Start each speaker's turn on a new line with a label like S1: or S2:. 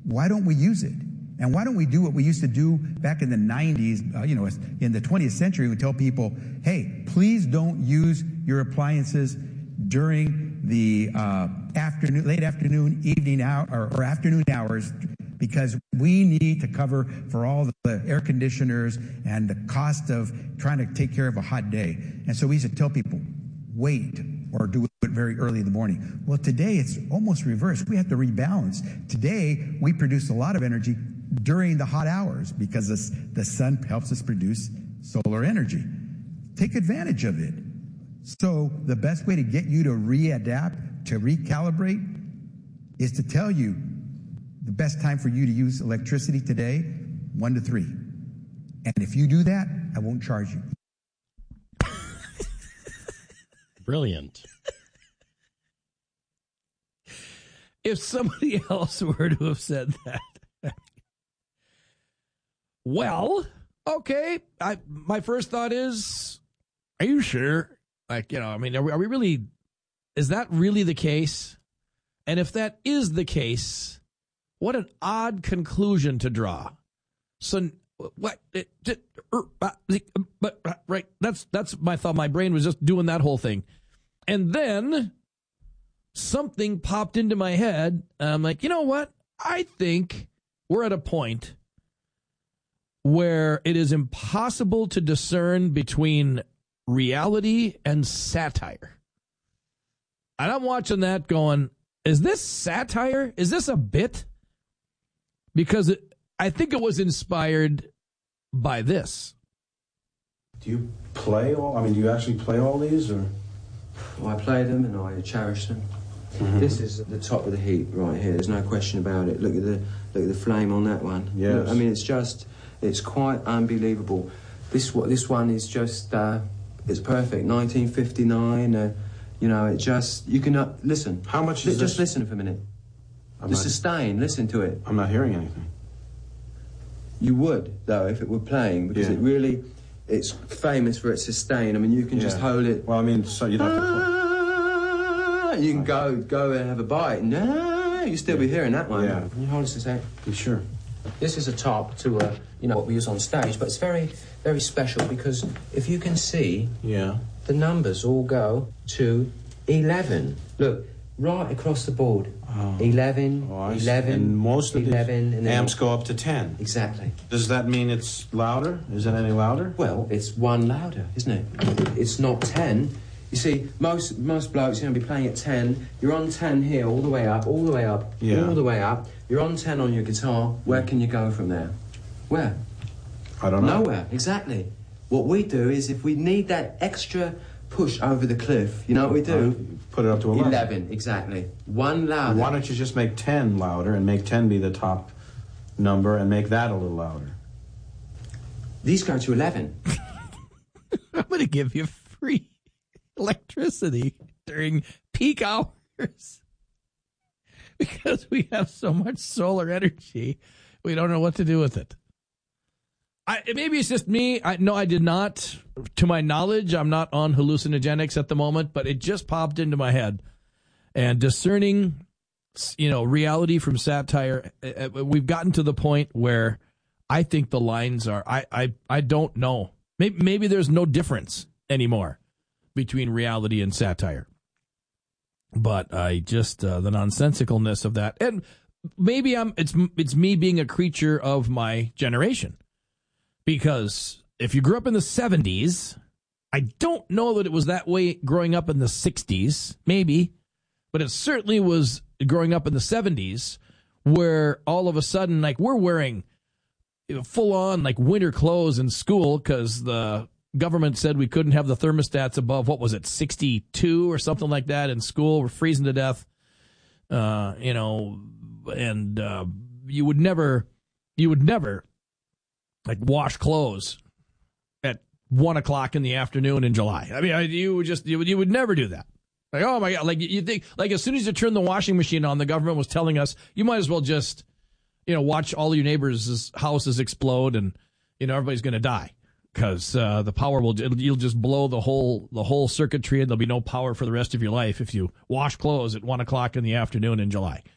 S1: Why don't we use it? And why don't we do what we used to do back in the 90s, in the 20th century? We tell people, hey, please don't use your appliances during the late afternoon, evening hour, or afternoon hours, because we need to cover for all the air conditioners and the cost of trying to take care of a hot day. And so we used to tell people, wait, or do it very early in the morning. Well, today it's almost reversed. We have to rebalance. Today, we produce a lot of energy during the hot hours because the sun helps us produce solar energy. Take advantage of it. So the best way to get you to readapt, to recalibrate, is to tell you the best time for you to use electricity today, 1 to 3. And if you do that, I won't charge you.
S2: Brilliant.
S3: If somebody else were to have said that, well, okay. My first thought is, are you sure? Are we really, is that really the case? And if that is the case, what an odd conclusion to draw. So what? Right. That's my thought. My brain was just doing that whole thing. And then something popped into my head. I'm like, you know what? I think we're at a point where it is impossible to discern between reality and satire. And I'm watching that going, is this satire? Is this a bit? Because I think it was inspired by this.
S4: Do you play do you actually play all these, or?
S5: Well, I play them and I cherish them. Mm-hmm. This is the top of the heap right here. There's no question about it. Look at the flame on that one.
S4: Yes.
S5: Look, it's quite unbelievable. This one is just it's perfect. 1959. You can listen.
S4: How much is
S5: just
S4: this?
S5: Listen for a minute. Sustain. Listen to it.
S4: I'm not hearing anything.
S5: You would though if it were playing, because it's famous for its sustain. I mean, you can just hold it.
S4: Well, so you'd have to play.
S5: You can go and have a bite. No, you still be hearing that one.
S4: Yeah.
S5: Can you hold us a sec?
S4: Sure.
S5: This is a top to what we use on stage, but it's very, very special because if you can see, the numbers all go to 11. Look, right across the board. 11, 11,
S4: and most of
S5: 11,
S4: the
S5: and
S4: amps go up to 10.
S5: Exactly.
S4: Does that mean it's louder? Is it any louder?
S5: Well, it's one louder, isn't it? It's not 10. You see, most blokes are going to be playing at 10. You're on 10 here, all the way up, all the way up, all the way up. You're on 10 on your guitar. Where can you go from there? Where?
S4: I don't know.
S5: Nowhere, exactly. What we do is if we need that extra push over the cliff, you know what we do?
S4: Put it up to 11.
S5: 11, exactly. One louder.
S4: Why don't you just make 10 louder and make 10 be the top number and make that a little louder?
S5: These go to 11.
S3: I'm going to give you free electricity during peak hours because we have so much solar energy. We don't know what to do with it. Maybe it's just me. I did not. To my knowledge, I'm not on hallucinogenics at the moment, but it just popped into my head. And discerning, reality from satire, we've gotten to the point where I think the lines are, I don't know. Maybe there's no difference anymore between reality and satire. But I just, the nonsensicalness of that. And maybe it's me being a creature of my generation. Because if you grew up in the 70s, I don't know that it was that way growing up in the 60s, maybe, but it certainly was growing up in the 70s where all of a sudden, we're wearing full-on, winter clothes in school because the government said we couldn't have the thermostats above, 62 or something like that in school. We're freezing to death, and you would never wash clothes at 1 o'clock in the afternoon in July. I mean, you would never do that. Oh my God! You think as soon as you turn the washing machine on, the government was telling us you might as well just, watch all your neighbors' houses explode and everybody's going to die because the power you'll just blow the whole circuitry and there'll be no power for the rest of your life if you wash clothes at 1 o'clock in the afternoon in July.